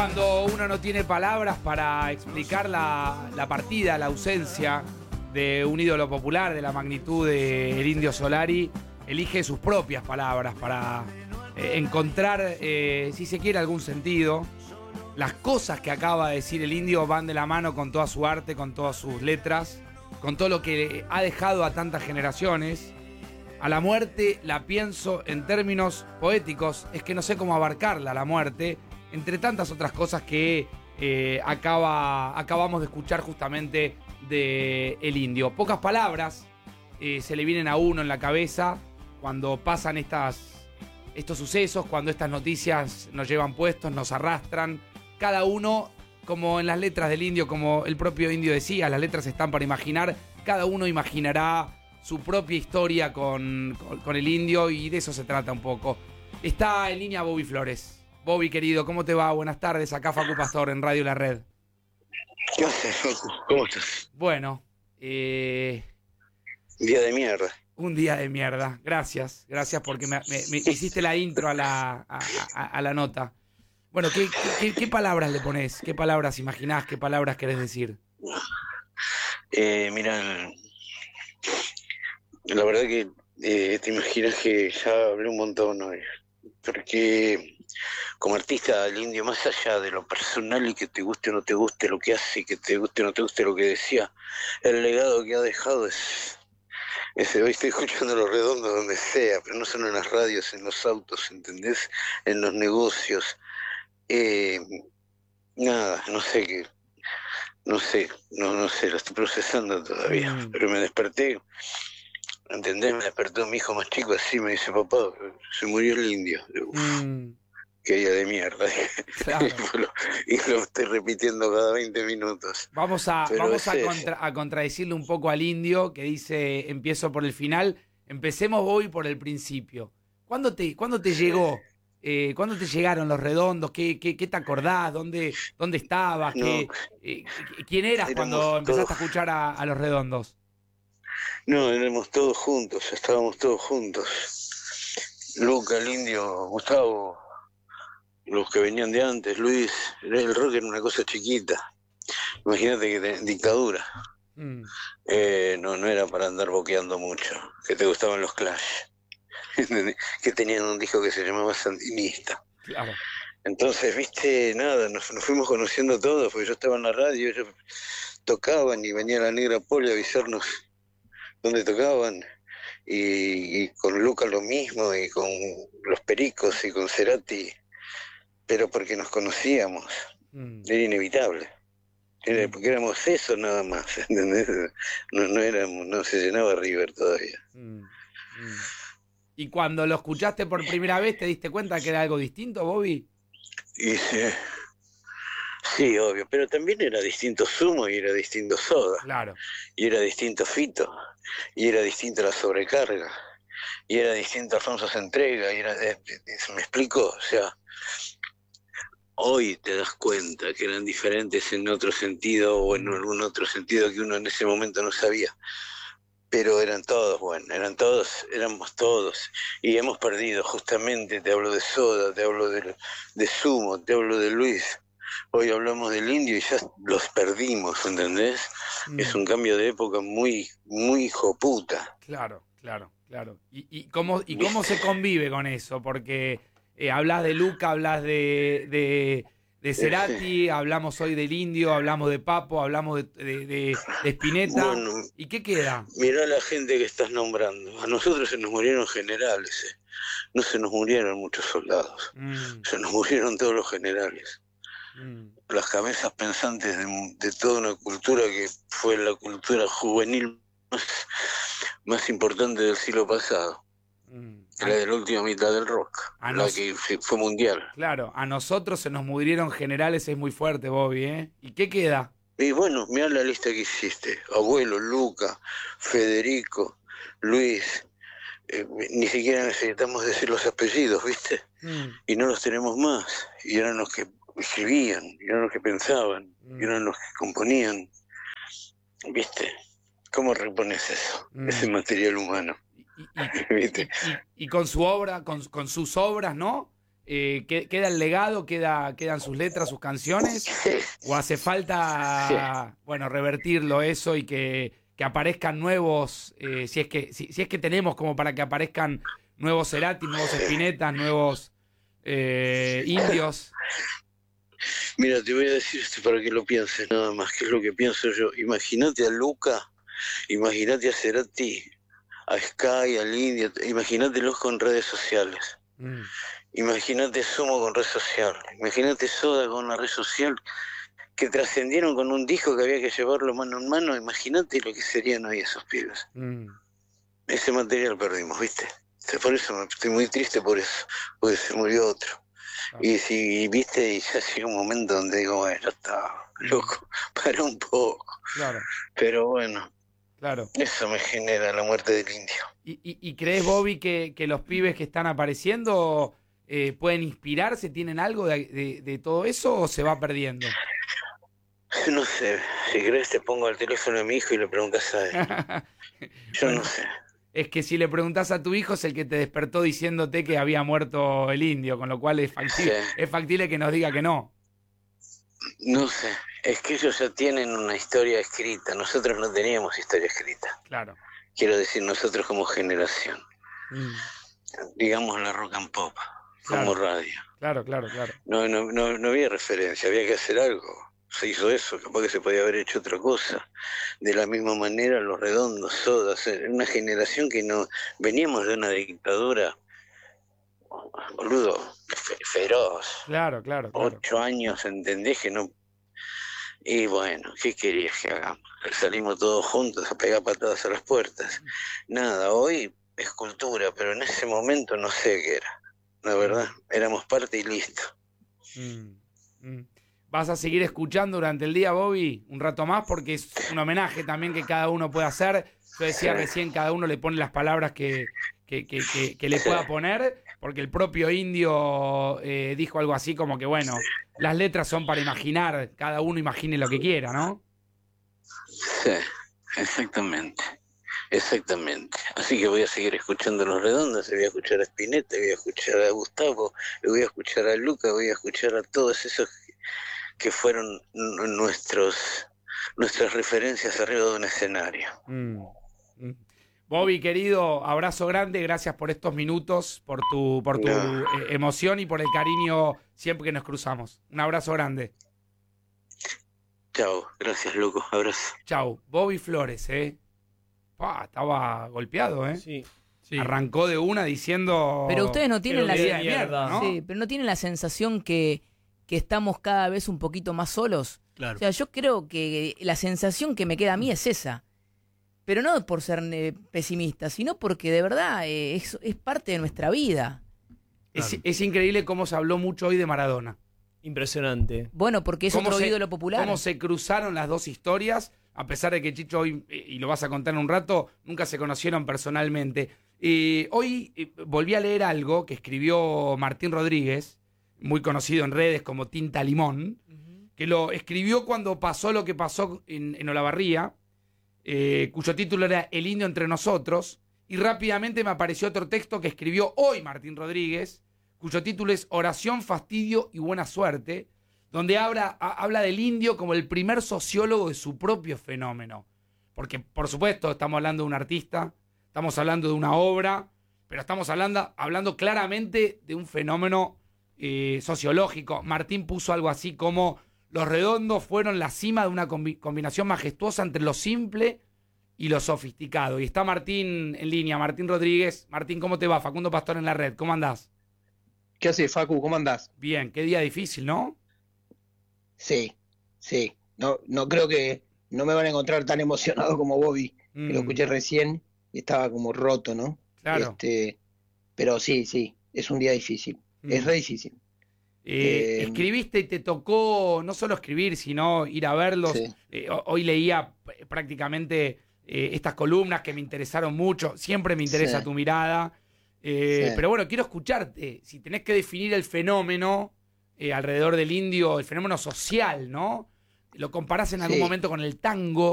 Cuando uno no tiene palabras para explicar la partida, la ausencia de un ídolo popular de la magnitud del Indio Solari, elige sus propias palabras para encontrar, si se quiere, algún sentido. Las cosas que acaba de decir el Indio van de la mano con toda su arte, con todas sus letras, con todo lo que ha dejado a tantas generaciones. A la muerte la pienso en términos poéticos, es que no sé cómo abarcarla, la muerte, entre tantas otras cosas que acabamos de escuchar justamente de El Indio. Pocas palabras se le vienen a uno en la cabeza cuando pasan estos sucesos, cuando estas noticias nos llevan puestos, nos arrastran. Cada uno, como en las letras del Indio, como el propio Indio decía, las letras están para imaginar, cada uno imaginará su propia historia con el Indio, y de eso se trata un poco. Está en línea Bobby Flores. Bobby, querido, ¿cómo te va? Buenas tardes, acá Facu Pastor en Radio La Red. ¿Qué haces, Facu? ¿Cómo estás? Bueno, día de mierda. Un día de mierda. Gracias porque me hiciste la intro a la nota. Bueno, ¿qué palabras le ponés? ¿Qué palabras imaginás? ¿Qué palabras querés decir? Mira, la verdad que te imaginas que ya hablé un montón hoy. Porque como artista, el Indio, más allá de lo personal y que te guste o no te guste lo que hace, que te guste o no te guste lo que decía, el legado que ha dejado es ese. Hoy estoy escuchando Los Redondos donde sea, pero no solo en las radios, en los autos, ¿entendés? En los negocios. Nada, no sé, lo estoy procesando todavía, pero me desperté. ¿Entendés? Me despertó mi hijo más chico así, me dice: papá, se murió el Indio. Qué día de mierda. Claro. y lo estoy repitiendo cada 20 minutos. Vamos a contradecirle un poco al Indio, que dice: empiezo por el final. Empecemos hoy por el principio. ¿Cuándo te llegó? ¿Cuándo te llegaron Los Redondos? ¿Qué te acordás? ¿Dónde estabas? No, ¿Quién eras cuando empezaste a escuchar a Los Redondos? No, éramos todos juntos, estábamos todos juntos. Luca, el Indio, Gustavo, los que venían de antes, Luis. El rock era una cosa chiquita. Imagínate que dictadura. No era para andar boqueando mucho. Que te gustaban los Clash. Que tenían un disco que se llamaba Sandinista. Claro. Entonces, viste, nada, nos fuimos conociendo todos, porque yo estaba en la radio, ellos tocaban y venía la Negra Poli a avisarnos dónde tocaban, y con Luca lo mismo, y con los Pericos y con Cerati, pero porque nos conocíamos. Era inevitable. Porque éramos eso nada más, ¿entendés? No se llenaba River todavía. ¿Y cuando lo escuchaste por primera vez te diste cuenta que era algo distinto, Bobby? Sí, obvio, pero también era distinto Sumo y era distinto Soda. Claro. Y era distinto Fito, y era distinto La Sobrecarga, y era distinto Alfonso Se Entrega, y era, ¿me explico? O sea, hoy te das cuenta que eran diferentes en otro sentido o en algún otro sentido que uno en ese momento no sabía. Pero eran todos, éramos todos, y hemos perdido, justamente. Te hablo de Soda, te hablo de Sumo, te hablo de Luis. Hoy hablamos del Indio y ya los perdimos, ¿entendés? Es un cambio de época muy, muy hijoputa. Claro. ¿Y cómo se convive con eso? Porque hablas de Luca, hablas de Cerati, hablamos hoy del Indio, hablamos de Papo, hablamos de Spinetta. Bueno, ¿y qué queda? Mirá la gente que estás nombrando. A nosotros se nos murieron generales, no se nos murieron muchos soldados, se nos murieron todos los generales. Las cabezas pensantes de toda una cultura que fue la cultura juvenil más importante del siglo pasado. La de la última mitad del rock, la que fue mundial. Claro, a nosotros se nos murieron generales, es muy fuerte, Bobby, ¿eh? ¿Y qué queda? Y bueno, mirá la lista que hiciste: Abuelo, Luca, Federico, Luis. Ni siquiera necesitamos decir los apellidos, ¿viste? Y no los tenemos más. Y eran los que escribían, y eran los que pensaban, y eran los que componían. ¿Viste? ¿Cómo repones eso? Ese material humano. Y con su obra, con sus obras, ¿no? ¿Queda el legado, quedan sus letras, sus canciones? ¿O hace falta, bueno, revertirlo eso y que aparezcan nuevos, si es que tenemos como para que aparezcan nuevos Cerati, nuevos Spinettas, nuevos indios? Mira, te voy a decir esto para que lo pienses nada más, que es lo que pienso yo. Imagínate a Luca, imagínate a Cerati, a Sky, al Indio, imagínatelos con redes sociales. Imagínate Sumo con red social, imagínate Soda con una red social, que trascendieron con un disco que había que llevarlo mano en mano. Imagínate lo que serían hoy esos pibes. Ese material perdimos, ¿viste? Por eso estoy muy triste por eso, porque se murió otro. Y si, viste, y ya llega un momento donde digo, bueno, ya está, loco, para un poco. Claro. Pero bueno, claro. Eso me genera la muerte del indio. ¿Y crees, Bobby, que los pibes que están apareciendo pueden inspirarse? ¿Tienen algo de todo eso o se va perdiendo? No sé, si crees te pongo al teléfono de mi hijo y le preguntas a él. Yo Bueno, no sé. es que si le preguntás a tu hijo es el que te despertó diciéndote que había muerto el indio, con lo cual es factible que nos diga que no. No sé, es que ellos ya tienen una historia escrita, nosotros no teníamos historia escrita. Claro. Quiero decir, nosotros como generación, digamos la rock and pop, Claro. como radio. Claro. No había referencia, había que hacer algo. Se hizo eso, capaz que se podía haber hecho otra cosa. De la misma manera, Los Redondos, Soda, una generación que no veníamos de una dictadura, boludo, feroz. Claro. 8 años, ¿entendés? Que no. Y bueno, ¿qué querías que hagamos? Salimos todos juntos a pegar patadas a las puertas. Nada, hoy es cultura, pero en ese momento no sé qué era. La verdad, éramos parte y listo. ¿Vas a seguir escuchando durante el día, Bobby, un rato más? Porque es un homenaje también que cada uno puede hacer. Yo decía recién, cada uno le pone las palabras que le pueda poner, porque el propio indio dijo algo así como que, bueno, las letras son para imaginar, cada uno imagine lo que quiera, ¿no? Sí, exactamente. Así que voy a seguir escuchando Los Redondos, voy a escuchar a Spinetta, voy a escuchar a Gustavo, voy a escuchar a Luca, voy a escuchar a todos esos que fueron nuestras referencias arriba de un escenario. Bobby, querido, abrazo grande, gracias por estos minutos, por tu emoción y por el cariño siempre que nos cruzamos. Un abrazo grande. Chao, gracias, loco, abrazo. Chao. Bobby Flores, estaba golpeado, Sí. Arrancó de una diciendo... Pero ustedes no tienen la idea de mierda, ¿no? Sí, pero no tienen la sensación que estamos cada vez un poquito más solos. Claro. O sea, yo creo que la sensación que me queda a mí es esa. Pero no por ser pesimista, sino porque de verdad es parte de nuestra vida. Es increíble cómo se habló mucho hoy de Maradona. Impresionante. Bueno, porque es otro ídolo popular. Cómo se cruzaron las dos historias, a pesar de que Chicho hoy, y lo vas a contar en un rato, nunca se conocieron personalmente. Hoy volví a leer algo que escribió Martín Rodríguez, muy conocido en redes como Tinta Limón, que lo escribió cuando pasó lo que pasó en Olavarría, cuyo título era El indio entre nosotros, y rápidamente me apareció otro texto que escribió hoy Martín Rodríguez, cuyo título es Oración, fastidio y buena suerte, donde habla del indio como el primer sociólogo de su propio fenómeno. Porque, por supuesto, estamos hablando de un artista, estamos hablando de una obra, pero estamos hablando claramente de un fenómeno sociológico. Martín puso algo así como: Los Redondos fueron la cima de una combinación majestuosa entre lo simple y lo sofisticado. Y está Martín en línea, Martín Rodríguez. Martín, ¿cómo te va? Facundo Pastor en la red, ¿cómo andás? ¿Qué haces, Facu? ¿Cómo andás? Bien, qué día difícil, ¿no? Sí. No creo que no me van a encontrar tan emocionado como Bobby, que lo escuché recién y estaba como roto, ¿no? Claro. Pero sí, es un día difícil. Es re difícil. Escribiste y te tocó no solo escribir, sino ir a verlos. Sí. Hoy leía prácticamente estas columnas que me interesaron mucho. Siempre me interesa tu mirada. Pero bueno, quiero escucharte. Si tenés que definir el fenómeno alrededor del indio, el fenómeno social, ¿no? Lo comparás en algún momento con el tango.